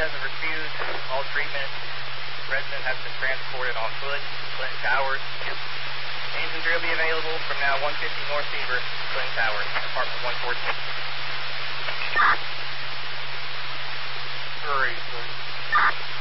has refused all treatment. Resident has been transported on foot to Clinton Towers. Engine drill will be available from now 150 North Beaver, Clinton Towers, apartment 114. Hurry, please.